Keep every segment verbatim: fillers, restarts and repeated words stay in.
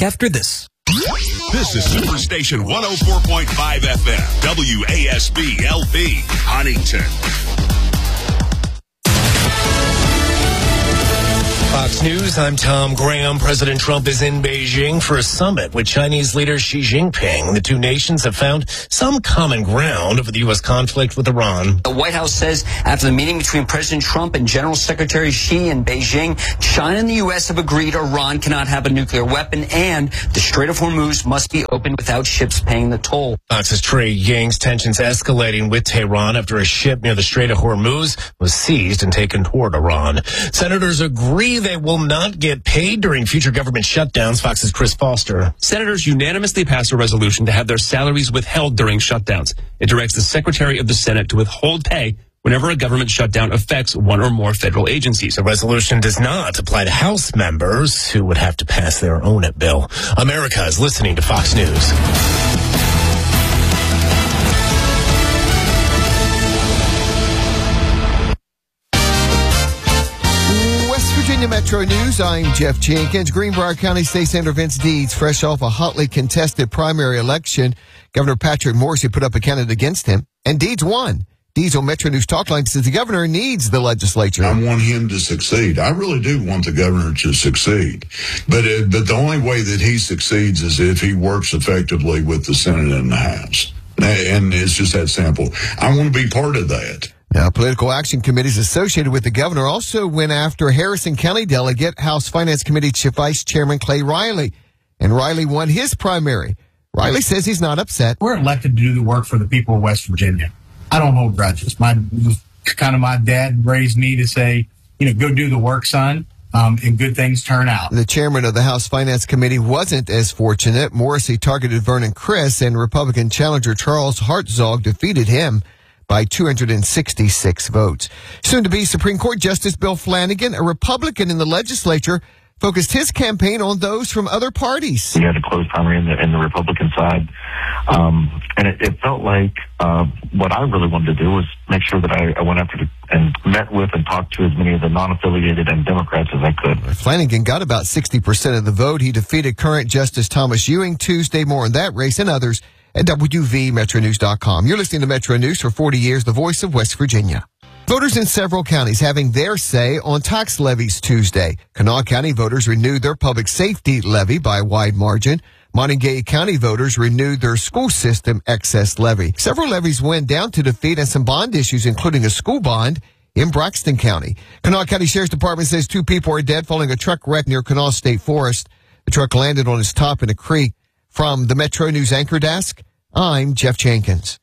back after this. This is Superstation one oh four point five F M, W A S B L P, Huntington. Fox News, I'm Tom Graham. President Trump is in Beijing for a summit with Chinese leader Xi Jinping. The two nations have found some common ground over the U S conflict with Iran. The White House says after the meeting between President Trump and General Secretary Xi in Beijing, China and the U S have agreed Iran cannot have a nuclear weapon and the Strait of Hormuz must be opened without ships paying the toll. Fox's Trey Ying's tensions escalating with Tehran after a ship near the Strait of Hormuz was seized and taken toward Iran. Senators agree they will not get paid during future government shutdowns. Fox's Chris Foster. Senators unanimously passed a resolution to have their salaries withheld during shutdowns. It directs the Secretary of the Senate to withhold pay whenever a government shutdown affects one or more federal agencies. The resolution does not apply to House members who would have to pass their own bill. America is listening to Fox News. Virginia Metro News, I'm Jeff Jenkins. Greenbrier County State Senator Vince Deeds, fresh off a hotly contested primary election. Governor Patrick Morrisey put up a candidate against him, and Deeds won. Deeds on Metro News Talkline says the governor needs the legislature. I want him to succeed. I really do want the governor to succeed. But uh, but the only way that he succeeds is if he works effectively with the Senate and the House. And it's just that simple. I want to be part of that. Now, political action committees associated with the governor also went after Harrison County delegate, House Finance Committee Vice Chairman Clay Riley. And Riley won his primary. Riley says he's not upset. We're elected to do the work for the people of West Virginia. I don't hold grudges. My kind of my dad raised me to say, you know, go do the work, son, um, and good things turn out. The chairman of the House Finance Committee wasn't as fortunate. Morrisey targeted Vernon Criss, and Republican challenger Charles Hartzog defeated him by two hundred sixty-six votes. Soon-to-be Supreme Court Justice Bill Flanagan, a Republican in the legislature, focused his campaign on those from other parties. We had a close primary in the, in the Republican side, um, and it, it felt like uh, what I really wanted to do was make sure that I, I went after the, and met with and talked to as many of the non-affiliated and Democrats as I could. Flanagan got about sixty percent of the vote. He defeated current Justice Thomas Ewing Tuesday. More on that race and others at W V Metro News dot com. You're listening to Metro News for forty years, the voice of West Virginia. Voters in several counties having their say on tax levies Tuesday. Kanawha County voters renewed their public safety levy by a wide margin. Montague County voters renewed their school system excess levy. Several levies went down to defeat and some bond issues, including a school bond in Braxton County. Kanawha County Sheriff's Department says two people are dead following a truck wreck near Kanawha State Forest. The truck landed on its top in a creek. From the Metro News Anchor Desk, I'm Jeff Jenkins.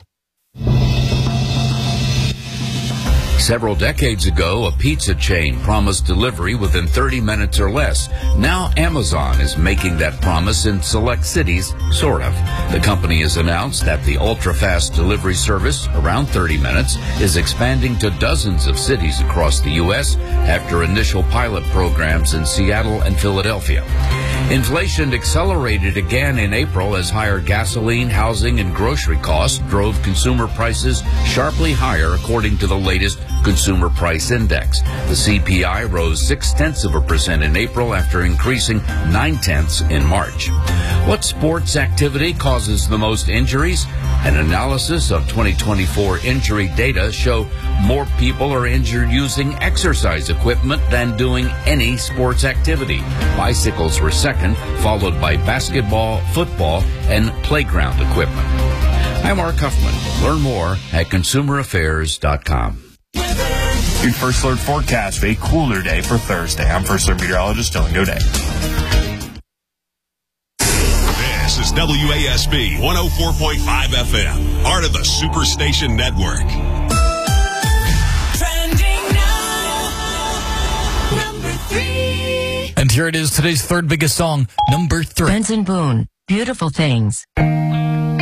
Several decades ago, a pizza chain promised delivery within thirty minutes or less. Now Amazon is making that promise in select cities, sort of. The company has announced that the ultra-fast delivery service, around thirty minutes, is expanding to dozens of cities across the U S after initial pilot programs in Seattle and Philadelphia. Inflation accelerated again in April as higher gasoline, housing, and grocery costs drove consumer prices sharply higher, according to the latest Consumer Price Index. The C P I rose six-tenths of a percent in April after increasing nine-tenths in March. What sports activity causes the most injuries? An analysis of twenty twenty-four injury data show more people are injured using exercise equipment than doing any sports activity. Bicycles were second, followed by basketball, football, and playground equipment. I'm Mark Huffman. Learn more at consumer affairs dot com. Your First Alert forecast for a cooler day for Thursday. I'm First Alert meteorologist Dylan Godet. This is W A S B one oh four point five F M, part of the Superstation Network. Trending now, number three. And here it is, today's third biggest song, number three. Benson Boone, Beautiful Things.